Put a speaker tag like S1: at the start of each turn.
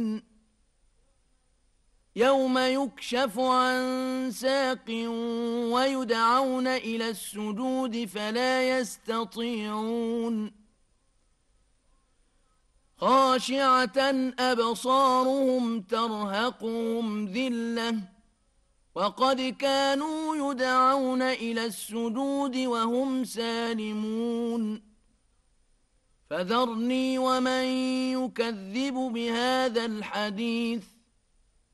S1: يوم يكشف عن ساق ويدعون إلى السجود فلا يستطيعون خاشعة أبصارهم ترهقهم ذلة وقد كانوا يدعون إلى السجود وهم سالمون فذرني ومن يكذب بهذا الحديث